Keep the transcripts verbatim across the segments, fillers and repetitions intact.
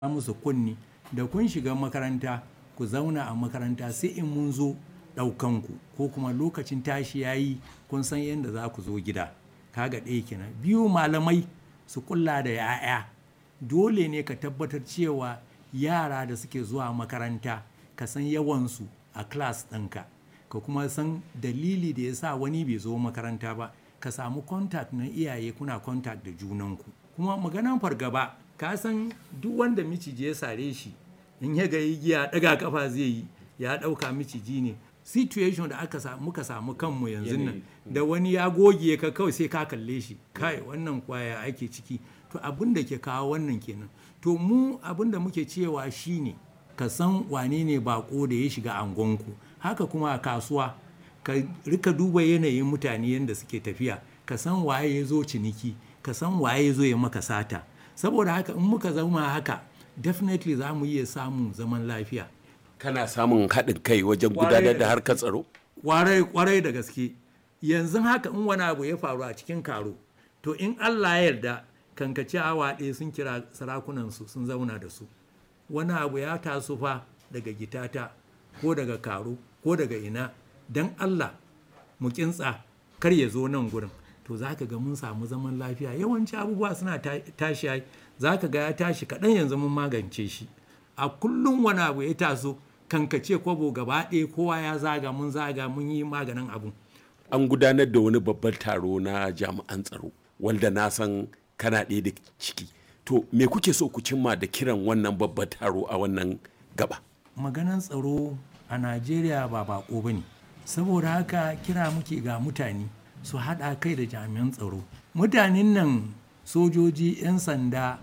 musu kunni da kun shiga makaranta ku zauna a makaranta sai in mun zo ɗaukanku ko kuma lokacin tashi ya yi kun san yadda za ku zo gida. Kaga ɗaya kenan. Biyu, malamai su kula da 'ya'ya. Dole ne ka tabbatar cewa yara da suke zuwa makaranta ka san yawansu a class ɗinka, ka kuma san dalili da ya sa wani bai zo makaranta ba, ka samu contact na iyaye, kuna contact da junanku. Kuma maganan fargaba, ka san duk wanda miciji ya sare shi in ya ga igiya ɗaga kafa zai yi ya ɗauka miciji ne. Situation da aka samu muka samu kanmu yanzu nan da wani ya goge ka kawai sai ka kalle shi, kai wannan kwaya ake ciki. To abin da ke kawo wannan kenan. To mu abin da muke cewa shine ka san wane ne bako da ya shiga angonku. Haka kuma a kasuwa ka rika duba yanayin mutane yadda suke tafiya, ka san waye ya zo ciniki, ka san waye ya zo ya maka sata. Saboda haka in muka zama haka definitely za mu iya samun zaman lafiya. Kana samun haɗin kai wajen gudanar da harkar tsaro? Kwarai kwarai da gaske. Yanzu haka in wani abu ya faru a cikin karo, to in Allah ya yarda kankace awa ɗaya sun kira sarakunansu sun zauna da su. Wani abu ya taso fa daga gitata ko daga karo ko daga ina, don Allah mu kintsa kar ya zo nan gurin. To za ka ga mun samu zaman lafiya. Yawanci abubuwa suna tashi, za ka ga ya tashi kaɗan yanzu mun magance shi. A kullum wani abu ya taso kankace kwabo gaba ɗaya kowa ya zaga mun zaga mun yi maganin abu. An gudanar da wani babban taro na jami'an tsaro wanda na san kana ɗaya da ciki. To me kuke so ku cimma da kiran wannan babban taro a wannan gaba? Maganan tsaro a Najeriya ba bako ba ne. Saboda haka kira muke ga mutane su haɗa kai da jami'an tsaro. Mutanen nan sojoji, 'yan sanda,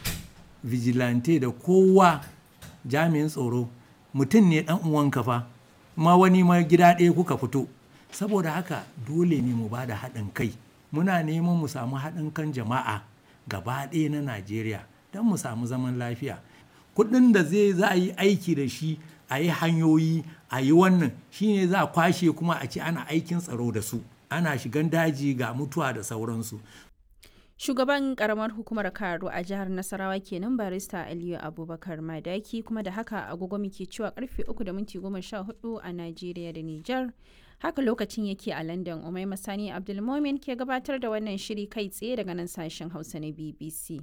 vigilante da kowa jami'in tsaro mutum ne ɗan uwanka fa, ma wani ma gida ɗaya kuka fito. Saboda haka dole ne mu ba da haɗin kai. Muna neman mu samu haɗin kan jama'a gaba ɗaya na Najeriya don mu samu zaman lafiya. Kuɗin da zai za a yi aiki da shi a yi hanyoyi a yi wannan shine za a kwashe kuma a ce ana aikin tsaro da su. Ana shigan daji ga mutuwa da sauransu. Shugaban karamar hukumar Karo a jihar Nasarawa kenan barista Aliyu Abubakar Madaki. Kuma da haka agogo muke cewa karfe uku da minti goma sha hudu a Najeriya da Nijar. Haka lokacin yake a London. Umaima Sani Abdulmomin ke gabatar da wannan shiri kai tsaye daga nan sashen Hausa na B B C.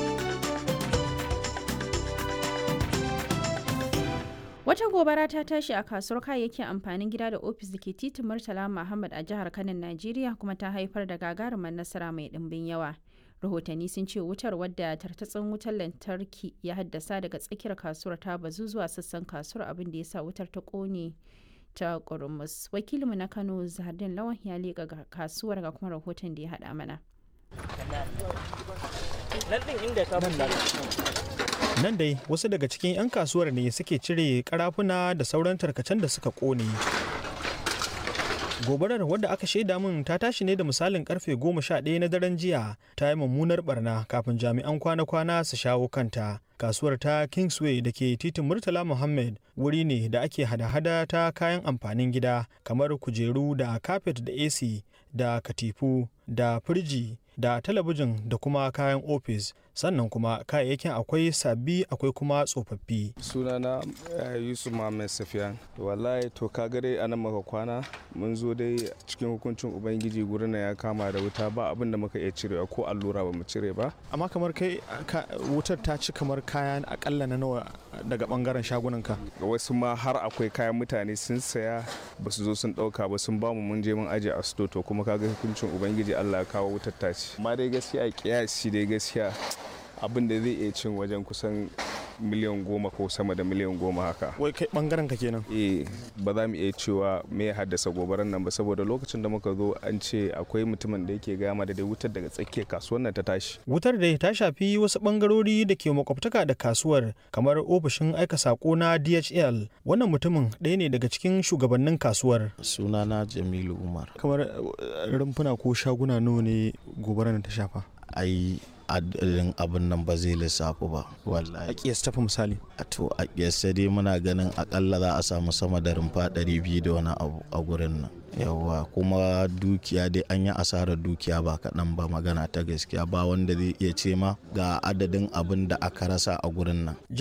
Wata gobara ta tashi a kasuwar kayayyakin amfanin gida da ofis da ke titin Murtala Muhammad a jihar Kano, Najeriya, kuma ta haifar da gagarumar nasara mai ɗimbin yawa. Rahotanni sun ce wutar, wadda tartatsin wutar lantarki ya haddasa daga tsakiyar kasuwar, ta bazu zuwa sassan kasuwar, abin da ya sa wutar ta ƙone ta ƙurmus. Wakilinmu na Kano Zahardin Lawan ya leƙa kasuwar ga kuma rahoton da ya haɗa mana. Nan dai wasu daga cikin 'yan kasuwar ne suke cire karafuna da sauran tarkacen da suka kone. Gobarar, wadda aka shaida min ta tashi ne da misalin karfe goma sha ɗaya na daren jiya, ta yi mummunar barna kafin jami'an kwana-kwana su shawo kanta. Kasuwar ta Kingsway da ke titin Murtala Muhammad wuri ne da ake hada-hada ta kayan amfanin gida kamar kujeru da kafet da A C da katifu da firji da talabijin da kuma kayan ofis, sannan kuma kayayyakin akwai sabbi akwai kuma tsofaffi. Sunana uh, Yusuf Muhammad Safiyan. Wallahi to ka dai anan maka kwana mun zo dai cikin hukuncin ubangiji gurin na ya kama da wuta, ba abin da muka iya cirewa ko allura ba mu cire ba. Amma kamar kai wutar ta ci kamar kayan akalla na nawa daga bangaren shagunanka? Wasu ma har akwai kayan mutane sun saya ba su zo sun dauka ba, sun bamu mun je mun aje a sto. To kuma kaga hukuncin ubangiji Allah ya kawo wutar ta ci. Amma dai gaskiya kiyasi dai gaskiya abin da zai iya cin wajen kusan miliyan goma ko sama da miliyan goma haka. Wai kai bangaren ka kenan? Eh, ba za mu iya cewa me ya haddasa gobarar nan ba, saboda lokacin da muka zo an ce akwai mutumin da yake gama da dai wutar daga tsakiyar kasuwar nan ta tashi. Wutar da ta shafi wasu bangarori da ke makwabtaka da kasuwar kamar ofishin aika sako na D H L. Wannan mutumin ɗaya ne daga cikin shugabannin kasuwar. Sunana Jamilu Umar. Kamar rumfuna ko shaguna nawa ne gobarar ta shafa? Ai adadin abin nan ba zai lissafu ba wallahi. A kiyasta fa misali? To a kiyasta dai muna ganin akalla za a samu sama da rumfa ɗari biyu da wani abu a gurin nan. Yawwa, kuma dukiya dai an yi asarar dukiya ba kaɗan ba, magana ta gaskiya ba wanda zai iya ce ma ga adadin abin da aka rasa a gurin nan.